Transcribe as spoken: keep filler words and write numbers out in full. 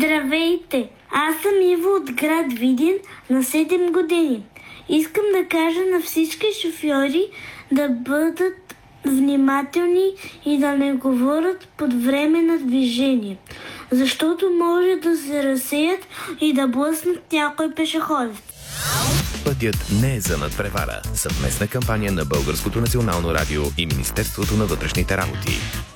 Здравейте! Аз съм Иво от град Видин на седем години. Искам да кажа на всички шофьори да бъдат внимателни и да не говорят под време на движение, защото може да се разсеят и да блъснат някой пешеходец. Пътят не е за надпревара. Съвместна кампания на Българското национално радио и Министерството на вътрешните работи.